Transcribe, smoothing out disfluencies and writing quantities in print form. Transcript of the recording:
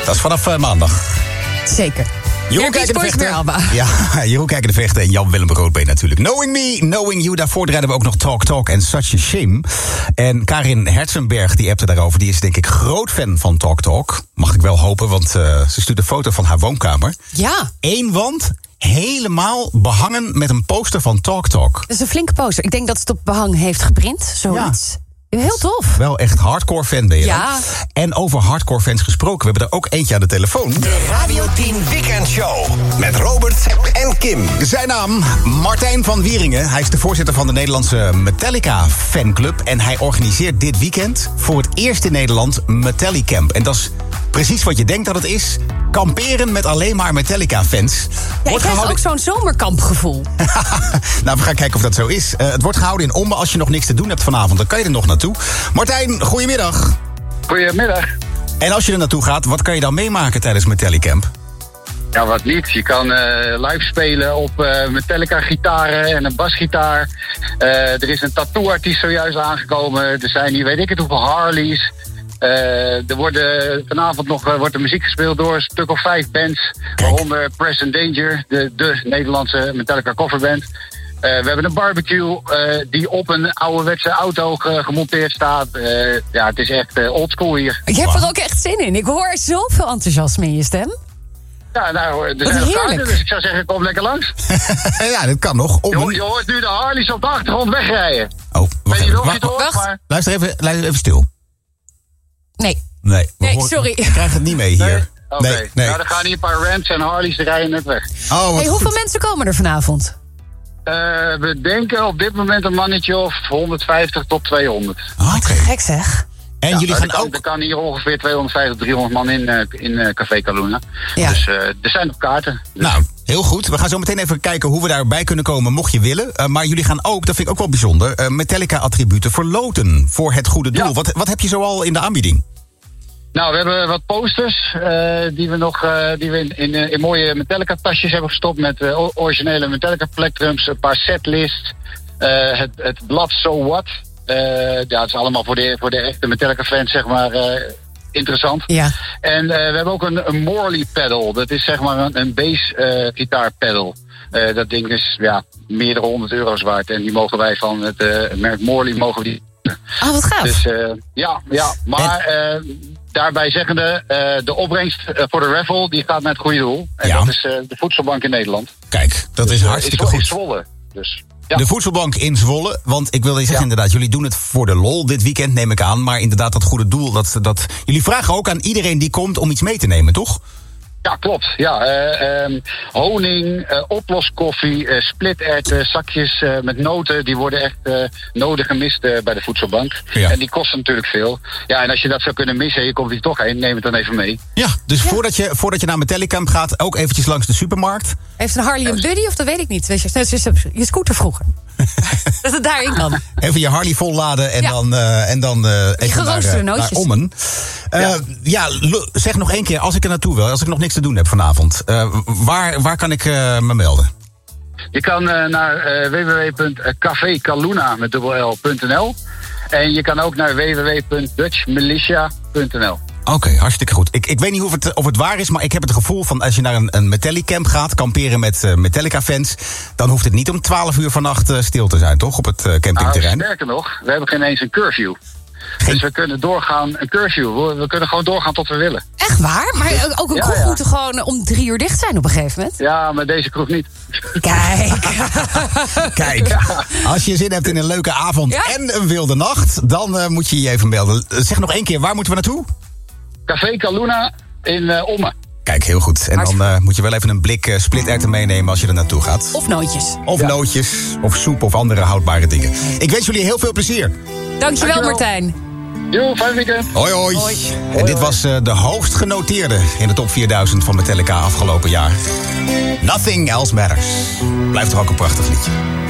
Dat is vanaf maandag. Zeker. Jeroen Kijken de Vechter. Ja, Jeroen Kijken de Vechter en Jan-Willem Roodbeen natuurlijk. Knowing Me, Knowing You. Daarvoor draaiden we ook nog Talk Talk en Such a Shame. En Karin Herzenberg, die appte daarover. Die is denk ik groot fan van Talk Talk. Mag ik wel hopen, want ze stuurde een foto van haar woonkamer. Ja. 1 wand, helemaal behangen met een poster van Talk Talk. Dat is een flinke poster. Ik denk dat het op behang heeft geprint, zoiets. Ja. Heel tof. Wel echt hardcore fan ben je ja. dan. En over hardcore fans gesproken, we hebben er ook eentje aan de telefoon. De Radio 10 Weekend Show met Robert en Kim. Zijn naam, Martijn van Wieringen. Hij is de voorzitter van de Nederlandse Metallica fanclub. En hij organiseert dit weekend voor het eerst in Nederland Metallicamp. En dat is precies wat je denkt dat het is. Kamperen met alleen maar Metallica-fans. Ja, ik heb ook zo'n zomerkampgevoel. Nou, we gaan kijken of dat zo is. Het wordt gehouden in Ommen. Als je nog niks te doen hebt vanavond, dan kan je er nog naartoe. Martijn, goedemiddag. Goedemiddag. En als je er naartoe gaat, wat kan je dan meemaken tijdens Metallicamp? Ja, wat niet. Je kan live spelen op Metallica-gitaren en een basgitaar. Er is een tattoo-artiest zojuist aangekomen. Er zijn hier weet ik het hoeveel Harleys. Vanavond nog wordt er muziek gespeeld door een stuk of 5 bands. Waaronder Present Danger, de Nederlandse Metallica coverband. We hebben een barbecue die op een ouderwetse auto gemonteerd staat. Ja, het is echt oldschool hier. Je hebt er ook echt zin in. Ik hoor zoveel enthousiasme in je stem. Ja, nou, er zijn nog kaarten, dus ik zou zeggen, kom lekker langs. Ja, dat kan nog. Je hoort nu de Harleys op de achtergrond wegrijden. Oh, weet je of je het hoort, maar... Luister even stil. Nee, sorry. Ik krijg het niet mee hier. Nee. Nou, dan gaan hier een paar Rams en Harleys, die rijden net weg. Oh, hoeveel mensen komen er vanavond? We denken op dit moment een mannetje of 150 tot 200. Wat gek zeg. En jullie gaan ook... Er kan hier ongeveer 250, 300 man in Café Kaluna. Ja. Dus er zijn nog kaarten. Dus. Nou, heel goed. We gaan zo meteen even kijken hoe we daarbij kunnen komen, mocht je willen. Maar jullie gaan ook, dat vind ik ook wel bijzonder, Metallica-attributen verloten voor het goede doel. Ja. Wat heb je zoal in de aanbieding? Nou, we hebben wat posters die we in mooie Metallica-tasjes hebben gestopt met originele Metallica-plectrums, een paar setlists, het blad So What. Ja, het is allemaal voor de echte Metallica-fans, zeg maar, interessant. Ja. En we hebben ook een Morley pedal. Dat is zeg maar een bass-gitaar pedal. Dat ding is meerdere €100 waard. En die mogen wij van het merk Morley mogen die. Oh, wat gaaf. Dus maar daarbij zeggende, de opbrengst voor de raffle die gaat naar het goede doel. En dat is de voedselbank in Nederland. Kijk, dat is hartstikke goed. In Zwolle, dus. Ja. De voedselbank in Zwolle, want ik wilde zeggen inderdaad, jullie doen het voor de lol dit weekend, neem ik aan. Maar inderdaad, dat goede doel, dat jullie vragen ook aan iedereen die komt om iets mee te nemen, toch? Ja, klopt. Ja, honing, oploskoffie, splitterwten, zakjes met noten. Die worden echt nodig gemist bij de voedselbank. Ja. En die kosten natuurlijk veel. Ja, en als je dat zou kunnen missen en je komt hier toch heen, neem het dan even mee. Ja, dus voordat je naar Metallicamp gaat, ook eventjes langs de supermarkt. Heeft een Harley een buddy of dat weet ik niet? Weet je scooter vroeger. Dat het daarin kan. Even je Harley volladen en dan even naar Ommen. Zeg nog 1 keer, als ik er naartoe wil, als ik nog niks te doen heb vanavond. Waar kan ik me melden? Je kan naar www.cafekaluna.nl en je kan ook naar www.dutchmilitia.nl. Oké, hartstikke goed. Ik weet niet of het waar is, maar ik heb het gevoel van als je naar een Metallicamp gaat, kamperen met Metallica-fans, dan hoeft het niet om 12 uur vannacht stil te zijn, toch? Op het campingterrein. Nou, sterker nog, we hebben geen eens een curfew. Dus we kunnen doorgaan, een curfew. We kunnen gewoon doorgaan tot we willen. Echt waar? Maar ook een kroeg moet gewoon om 3 uur dicht zijn op een gegeven moment? Ja, maar deze kroeg niet. Kijk. Als je zin hebt in een leuke avond en een wilde nacht, dan moet je je even melden. Zeg nog 1 keer, waar moeten we naartoe? Café Kaluna in Ommen. Kijk, heel goed. En dan moet je wel even een blik splitterwten meenemen als je er naartoe gaat. Of nootjes. Of nootjes, of soep of andere houdbare dingen. Ik wens jullie heel veel plezier. Dankjewel, Martijn. Jo, fijn weekend. Hoi. En dit was de hoogst genoteerde in de top 4000 van Metallica afgelopen jaar. Nothing Else Matters. Blijft toch ook een prachtig liedje.